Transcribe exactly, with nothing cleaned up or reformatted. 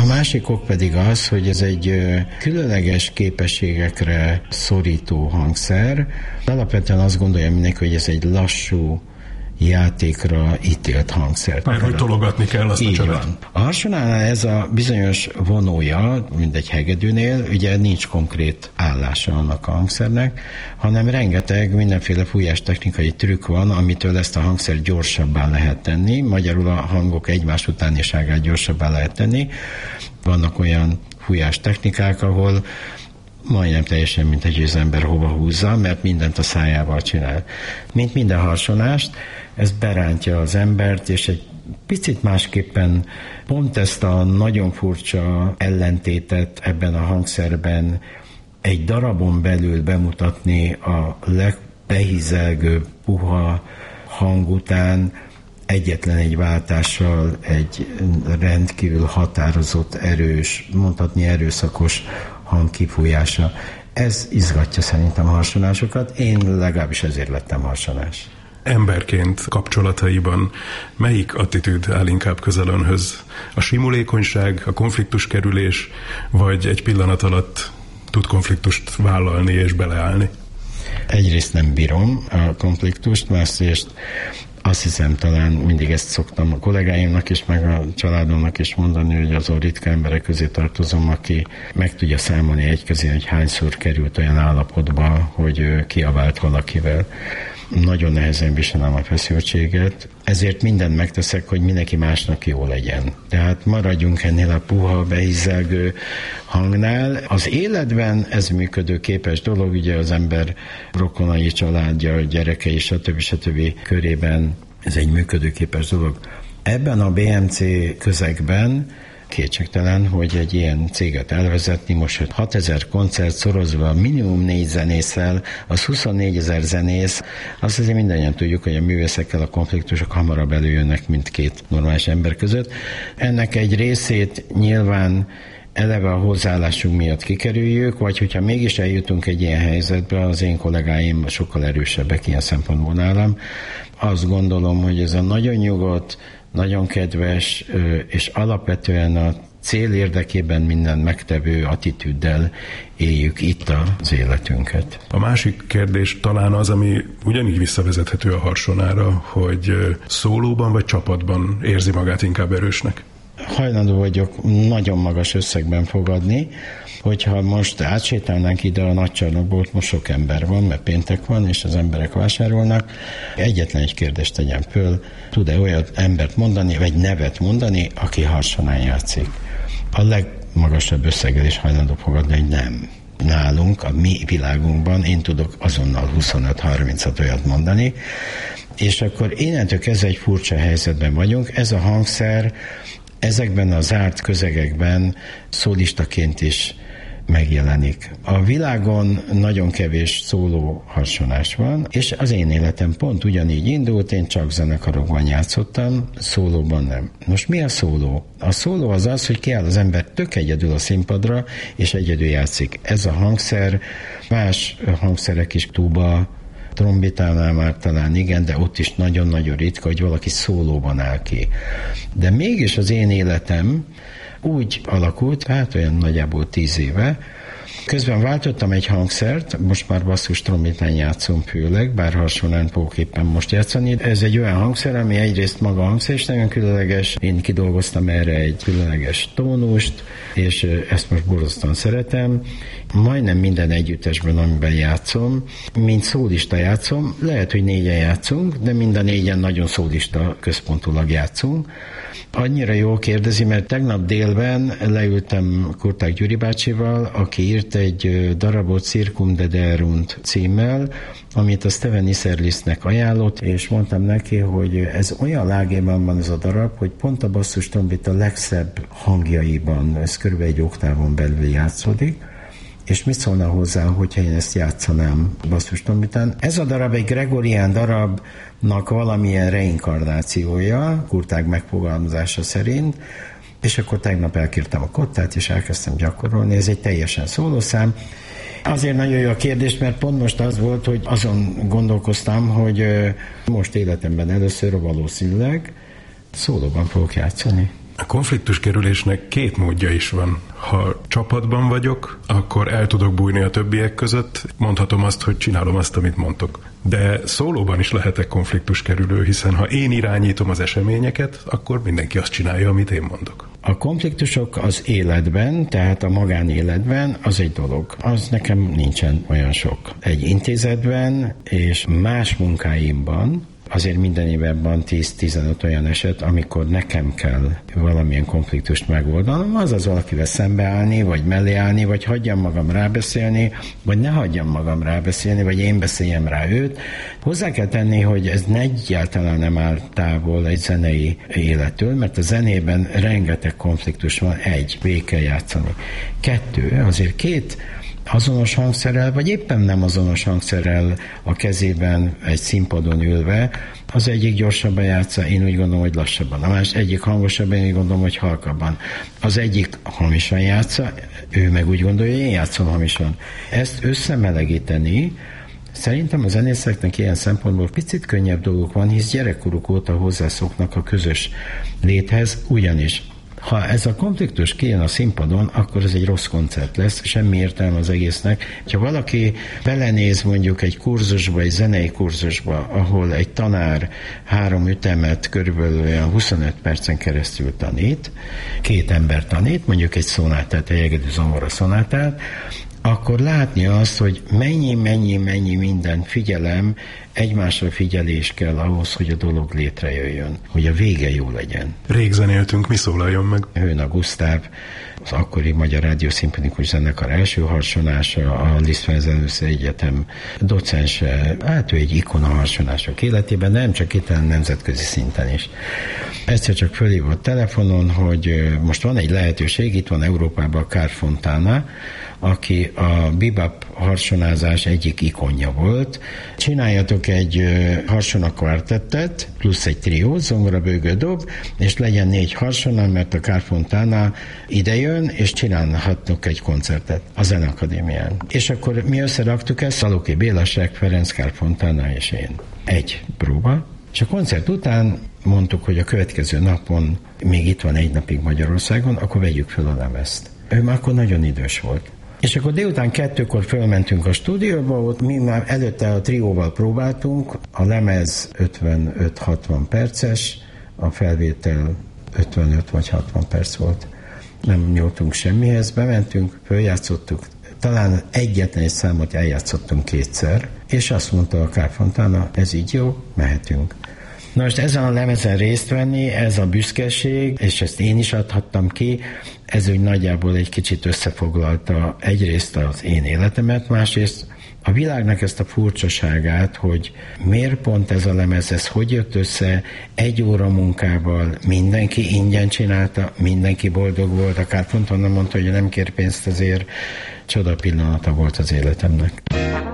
másik ok pedig az, hogy ez egy különleges képességekre szorító hangszer. Alapvetően azt gondolja mindenki, hogy ez egy lassú játékra ítélt hangszer. Mert hogy tologatni kell azt. Így a csövet. Van. A harsonánál ez a bizonyos vonója, mint egy hegedűnél, ugye nincs konkrét állása annak a hangszernek, hanem rengeteg mindenféle fújástechnikai trükk van, amitől ezt a hangszer gyorsabbá lehet tenni, magyarul a hangok egymás utániságát gyorsabbá lehet tenni. Vannak olyan fújástechnikák, ahol majdnem teljesen, mint egy az ember hova húzza, mert mindent a szájával csinál. Mint minden harsonást, ez berántja az embert, és egy picit másképpen pont ezt a nagyon furcsa ellentétet ebben a hangszerben egy darabon belül bemutatni a legbehizelgőbb puha hang után egyetlen egy váltással egy rendkívül határozott, erős, mondhatni erőszakos hang kifújása. Ez izgatja szerintem a harsonásokat. Én legalábbis ezért lettem harsonás. Emberként kapcsolataiban melyik attitűd áll inkább közel önhöz? A simulékonyság, a konfliktuskerülés, vagy egy pillanat alatt tud konfliktust vállalni és beleállni? Egyrészt nem bírom a konfliktust, másrészt azt hiszem, talán mindig ezt szoktam a kollégáimnak is, meg a családomnak is mondani, hogy azon ritka emberek közé tartozom, aki meg tudja számolni egy közé, hogy hányszor került olyan állapotba, hogy kiabált valakivel. Nagyon nehezen viselem a feszültséget, ezért mindent megteszek, hogy mindenki másnak jó legyen. Tehát maradjunk ennél a puha, beizzelgő hangnál. Az életben ez működőképes dolog, ugye az ember rokonai, családja, gyerekei, stb. stb. Körében ez egy működőképes dolog. Ebben a bé em cé közegben kétségtelen, hogy egy ilyen céget elvezetni, most hogy hatezer koncert szorozva, minimum négy zenésszel, az huszonnégy ezer zenész, azt azért mindannyian tudjuk, hogy a művészekkel a konfliktusok hamarabb előjönnek, mint két normális ember között. Ennek egy részét nyilván eleve a hozzáállásunk miatt kikerüljük, vagy hogyha mégis eljutunk egy ilyen helyzetbe, az én kollégáim sokkal erősebbek ilyen szempontból nálam. Azt gondolom, hogy ez a nagyon nyugodt, nagyon kedves, és alapvetően a cél érdekében minden megtevő attitűddel éljük itt az életünket. A másik kérdés talán az, ami ugyanígy visszavezethető a harsonára, hogy szólóban vagy csapatban érzi magát inkább erősnek? Hajlandó vagyok nagyon magas összegben fogadni, hogyha most átsétálnánk ide a nagycsarnokból, most sok ember van, mert péntek van, és az emberek vásárolnak. Egyetlen egy kérdést tegyen föl, tud-e olyan embert mondani, vagy nevet mondani, aki harsonán játszik? A legmagasabb összeggel is hajlandó fogadni, hogy nem. Nálunk, a mi világunkban én tudok azonnal huszonöt-harmincat olyat mondani, és akkor innentől kezdve egy furcsa helyzetben vagyunk. Ez a hangszer ezekben a zárt közegekben szólistaként is megjelenik. A világon nagyon kevés szóló harsonás van, és az én életem pont ugyanígy indult, én csak zenekarokban játszottam, szólóban nem. Most mi a szóló? A szóló az az, hogy kiáll az ember tök egyedül a színpadra, és egyedül játszik. Ez a hangszer, más hangszerek is, tuba, trombitánál már talán igen, de ott is nagyon-nagyon ritka, hogy valaki szólóban áll ki. De mégis az én életem úgy alakult, hát olyan nagyjából tíz éve, közben váltottam egy hangszert, most már basszus trombitán játszom főleg, bár harsonán fogok éppen most játszani. Ez egy olyan hangszer, ami egyrészt maga a hangszer is nagyon különleges, én kidolgoztam erre egy különleges tónust, és ezt most borzasztóan szeretem. Majdnem minden együttesben, amiben játszom, mint szólista játszom, lehet, hogy négyen játszunk, de mind a négyen nagyon szólista központulag játszunk. Annyira jól kérdezi, mert tegnap délben leültem Kurták Gyuri bácsival, aki írt egy darabot Circum Dederunt címmel, amit a Steven Isserlisnek ajánlott, és mondtam neki, hogy ez olyan lágében van ez a darab, hogy pont a basszus trombita legszebb hangjaiban, ez körülbelül egy oktávon belül játszódik, és mit szólna hozzá, hogyha én ezt játszanám basszus trombitán. Ez a darab egy gregorián darabnak valamilyen reinkarnációja, Kurtág megfogalmazása szerint, és akkor tegnap elkértem a kottát, és elkezdtem gyakorolni. Ez egy teljesen szólószám. Azért nagyon jó a kérdés, mert pont most az volt, hogy azon gondolkoztam, hogy most életemben először valószínűleg szólóban fogok játszani. A konfliktus kerülésnek két módja is van. Ha csapatban vagyok, akkor el tudok bújni a többiek között, mondhatom azt, hogy csinálom azt, amit mondtok. De szólóban is lehetek konfliktus kerülő, hiszen ha én irányítom az eseményeket, akkor mindenki azt csinálja, amit én mondok. A konfliktusok az életben, tehát a magánéletben az egy dolog. Az nekem nincsen olyan sok. Egy intézetben és más munkáimban azért minden évben van tíz-tizenöt olyan eset, amikor nekem kell valamilyen konfliktust megoldanom, azaz valakivel szembeállni, vagy mellé állni, vagy hagyjam magam rábeszélni, vagy ne hagyjam magam rábeszélni, vagy én beszéljem rá őt. Hozzá kell tenni, hogy ez egyáltalán nem áll távol egy zenei élettől, mert a zenében rengeteg konfliktus van. Egy, végig kell játszani. Kettő, azért két azonos hangszerrel, vagy éppen nem azonos hangszerrel a kezében egy színpadon ülve, az egyik gyorsabban játsza, én úgy gondolom, hogy lassabban. A másik egyik hangosabban, én úgy gondolom, hogy halkabban. Az egyik hamisan játsza, ő meg úgy gondolja, hogy én játszom hamisan. Ezt összemelegíteni, szerintem a zenészeknek ilyen szempontból picit könnyebb dolguk van, hisz gyerekkoruk óta hozzászoknak a közös léthez, ugyanis ha ez a konfliktus kijön a színpadon, akkor ez egy rossz koncert lesz, semmi értelme az egésznek. Ha valaki belenéz mondjuk egy kurzusba, egy zenei kurzusba, ahol egy tanár három ütemet körülbelül olyan huszonöt percen keresztül tanít, két ember tanít, mondjuk egy szonátát, egy egedű zongora szonátát, akkor látni azt, hogy mennyi, mennyi, mennyi minden figyelem, egymásra figyelés kell ahhoz, hogy a dolog létrejöjjön, hogy a vége jó legyen. Rég zenéltünk, mi szólaljon meg? Hőna Gusztáv, az akkori Magyar Rádió Szimfonikus Zenekar első harsonása, a Liszt Ferenc Egyetem docense, hát ő egy ikona harsonások életében, de nem csak itt, hanem nemzetközi szinten is. Egyszer csak fölhívott telefonon, hogy most van egy lehetőség, itt van Európában a Carl Fontana, aki a bebop harsonázás egyik ikonja volt. Csináljatok egy harsona kvartettet, plusz egy triót, zongora, bőgő, dob, és legyen négy harsona, mert a Carl Fontana idejön, és csinálhatnak egy koncertet a Zeneakadémián. És akkor mi összeraktuk ezt, Szalóki Béla, Sek Ferenc, Carl Fontana és én. Egy próba. És a koncert után mondtuk, hogy a következő napon, még itt van egy napig Magyarországon, akkor vegyük fel a lemezt. Ő már akkor nagyon idős volt. És akkor délután kettőkor fölmentünk a stúdióba, ott mi már előtte a trióval próbáltunk, a lemez ötvenöt-hatvan perces, a felvétel ötvenöt vagy hatvan perc volt. Nem nyúltunk semmihez, bementünk, följátszottuk, talán egyetlen egy számot eljátszottunk kétszer, és azt mondta a Carl Fontana, ez így jó, mehetünk. Na most ezen a lemezen részt venni, ez a büszkeség, és ezt én is adhattam ki, ez úgy nagyjából egy kicsit összefoglalta egyrészt az én életemet, másrészt a világnak ezt a furcsaságát, hogy miért pont ez a lemez, ez hogy jött össze, egy óra munkával, mindenki ingyen csinálta, mindenki boldog volt, akár Fontana mondta, hogy nem kér pénzt ezért, csoda pillanata volt az életemnek.